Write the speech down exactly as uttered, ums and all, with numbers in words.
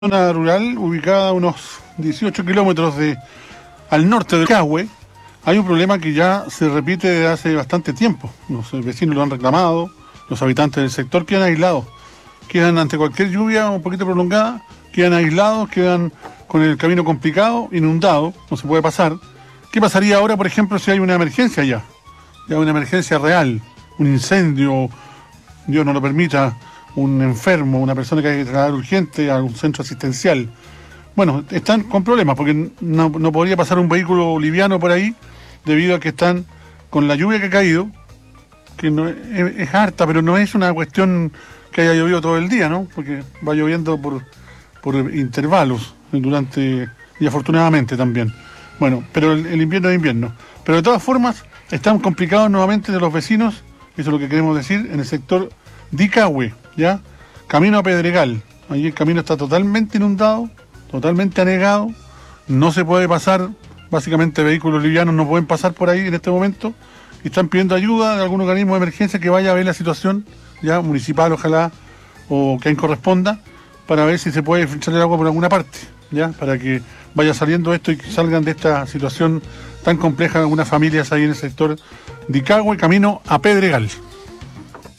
Zona rural ubicada a unos dieciocho kilómetros de, al norte de Cahue, hay un problema que ya se repite desde hace bastante tiempo. Los vecinos lo han reclamado, los habitantes del sector quedan aislados, quedan ante cualquier lluvia un poquito prolongada, quedan aislados, quedan con el camino complicado, inundado, no se puede pasar. ¿Qué pasaría ahora, por ejemplo, si hay una emergencia ya? Ya una emergencia real, un incendio, Dios no lo permita, un enfermo, una persona que hay que trasladar urgente a un centro asistencial. Bueno, están con problemas porque no, no podría pasar un vehículo liviano por ahí debido a que están con la lluvia que ha caído, que no es, es harta, pero no es una cuestión que haya llovido todo el día, ¿no? Porque va lloviendo por, por intervalos durante, y afortunadamente también. Bueno, pero el, el invierno es invierno. Pero de todas formas, están complicados nuevamente de los vecinos, eso es lo que queremos decir, en el sector de Cahue, ¿ya? Camino a Pedregal. Allí el camino está totalmente inundado, totalmente anegado, no se puede pasar, básicamente vehículos livianos no pueden pasar por ahí en este momento, y están pidiendo ayuda de algún organismo de emergencia que vaya a ver la situación, ya municipal ojalá, o quien corresponda, para ver si se puede filtrar el agua por alguna parte, ya, para que vaya saliendo esto y que salgan de esta situación tan compleja algunas familias ahí en el sector de Cahue, camino a Pedregal.